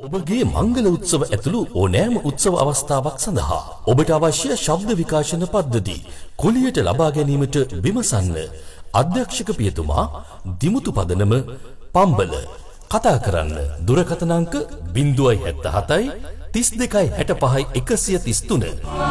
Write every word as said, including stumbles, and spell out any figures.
ඔබගේ මංගල උත්සව ඇතුළු ඕනෑම උත්සව අවස්ථාවක් සඳහා ඔබට අවශ්‍ය ශබ්ද විකාශන පද්ධති කුලියට ලබා ගැනීමට විමසන්න. අධ්‍යක්ෂක පියතුමා දිමුතු පදනම පම්බල. කතා කරන්න දුරකථන අංක ज़ीरो सात सात තිස් දෙකයි හැට පහයි එකසිය තිස් තුන.